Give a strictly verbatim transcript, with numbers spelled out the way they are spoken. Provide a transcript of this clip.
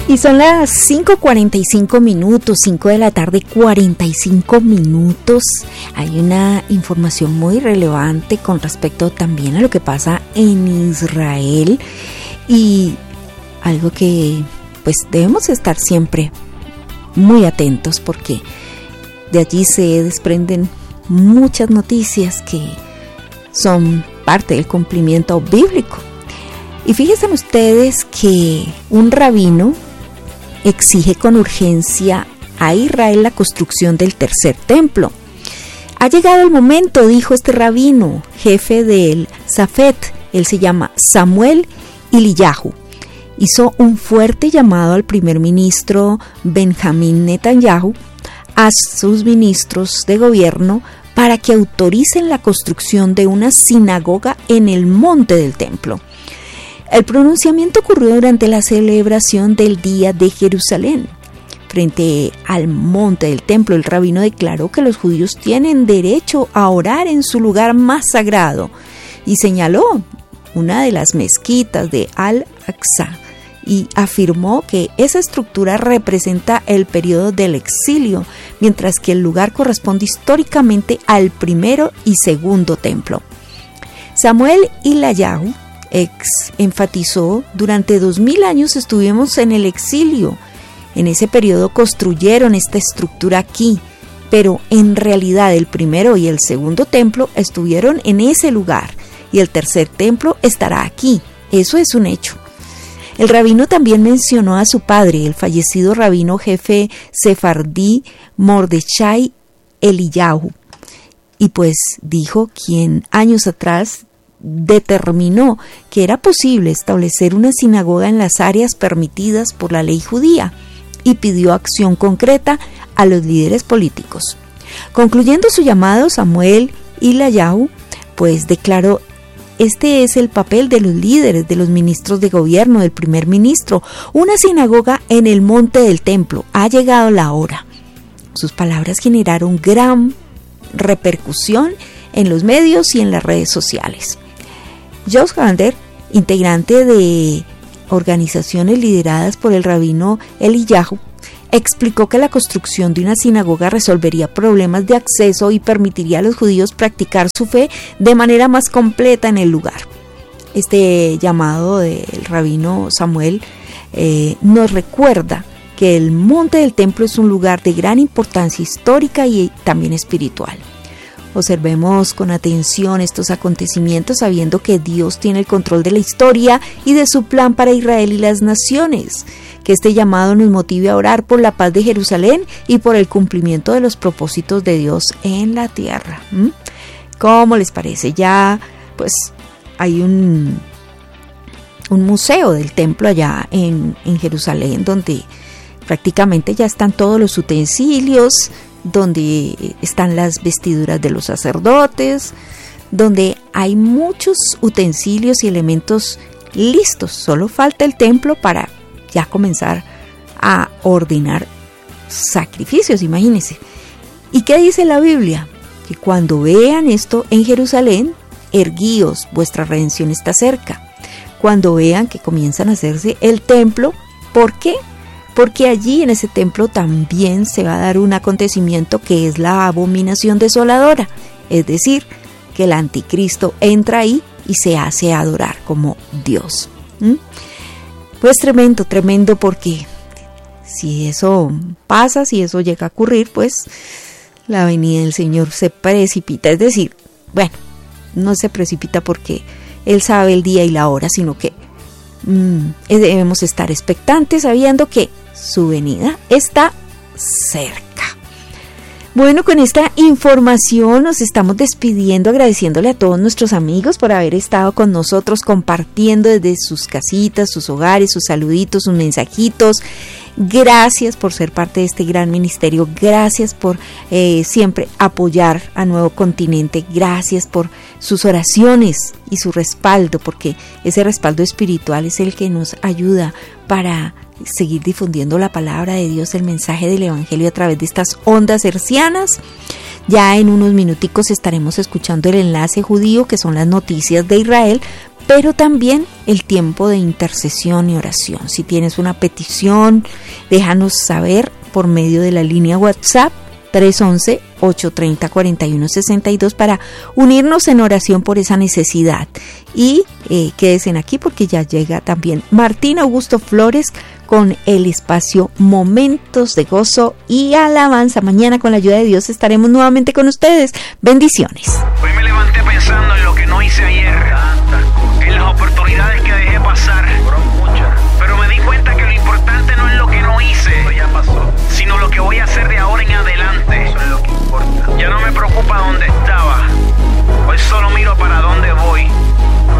Y son las cinco cuarenta y cinco minutos, cinco de la tarde, cuarenta y cinco minutos. Hay una información muy relevante con respecto también a lo que pasa en Israel y algo que pues debemos estar siempre muy atentos, porque de allí se desprenden muchas noticias que son parte del cumplimiento bíblico. Y fíjense ustedes que un rabino exige con urgencia a Israel la construcción del tercer templo. Ha llegado el momento, dijo este rabino, jefe del Safed, él se llama Samuel Eliyahu. Hizo un fuerte llamado al primer ministro Benjamín Netanyahu, a sus ministros de gobierno, para que autoricen la construcción de una sinagoga en el monte del templo. El pronunciamiento ocurrió durante la celebración del Día de Jerusalén. Frente al monte del templo, el rabino declaró que los judíos tienen derecho a orar en su lugar más sagrado y señaló una de las mezquitas de Al-Aqsa y afirmó que esa estructura representa el periodo del exilio, mientras que el lugar corresponde históricamente al primero y segundo templo. Samuel Eliyahu ex enfatizó: durante dos mil años estuvimos en el exilio. En ese periodo construyeron esta estructura aquí, pero en realidad el primero y el segundo templo estuvieron en ese lugar y el tercer templo estará aquí. Eso es un hecho. El rabino también mencionó a su padre, el fallecido rabino jefe sefardí Mordechai Eliyahu, y pues dijo quien años atrás determinó que era posible establecer una sinagoga en las áreas permitidas por la ley judía y pidió acción concreta a los líderes políticos. Concluyendo su llamado, Samuel Eliyahu pues declaró: este es el papel de los líderes, de los ministros de gobierno, del primer ministro, una sinagoga en el monte del templo. Ha llegado la hora. Sus palabras generaron gran repercusión en los medios y en las redes sociales. Josh Gander, integrante de organizaciones lideradas por el rabino Eliyahu, explicó que la construcción de una sinagoga resolvería problemas de acceso y permitiría a los judíos practicar su fe de manera más completa en el lugar. Este llamado del rabino Samuel eh, nos recuerda que el monte del templo es un lugar de gran importancia histórica y también espiritual. Observemos con atención estos acontecimientos, sabiendo que Dios tiene el control de la historia y de su plan para Israel y las naciones. Que este llamado nos motive a orar por la paz de Jerusalén y por el cumplimiento de los propósitos de Dios en la tierra. ¿Mm? ¿Cómo les parece? Ya pues hay un, un museo del templo allá en, en Jerusalén, donde prácticamente ya están todos los utensilios, donde están las vestiduras de los sacerdotes, donde hay muchos utensilios y elementos listos. Solo falta el templo para ya comenzar a ordenar sacrificios, imagínense. ¿Y qué dice la Biblia? Que cuando vean esto en Jerusalén, erguíos, vuestra redención está cerca. Cuando vean que comienzan a hacerse el templo, ¿por qué? Porque allí en ese templo también se va a dar un acontecimiento que es la abominación desoladora, es decir, que el anticristo entra ahí y se hace adorar como Dios. ¿Mm? Pues tremendo, tremendo, porque si eso pasa, si eso llega a ocurrir, pues la venida del Señor se precipita, es decir, bueno, no se precipita porque Él sabe el día y la hora, sino que mmm, debemos estar expectantes sabiendo que su venida está cerca. Bueno, con esta información nos estamos despidiendo, agradeciéndole a todos nuestros amigos por haber estado con nosotros compartiendo desde sus casitas, sus hogares, sus saluditos, sus mensajitos. Gracias por ser parte de este gran ministerio, gracias por eh, siempre apoyar a Nuevo Continente, gracias por sus oraciones y su respaldo, porque ese respaldo espiritual es el que nos ayuda para seguir difundiendo la palabra de Dios, el mensaje del Evangelio a través de estas ondas hercianas. Ya en unos minuticos estaremos escuchando el enlace judío, que son las noticias de Israel, pero también el tiempo de intercesión y oración. Si tienes una petición, déjanos saber por medio de la línea WhatsApp tres once, ocho treinta, cuarenta y uno sesenta y dos para unirnos en oración por esa necesidad. Y eh, quédense aquí porque ya llega también Martín Augusto Flores con el espacio Momentos de Gozo y Alabanza. Mañana, con la ayuda de Dios, estaremos nuevamente con ustedes. Bendiciones. Hoy me levanté pensando en lo que no hice ayer, en las oportunidades que dejé pasar.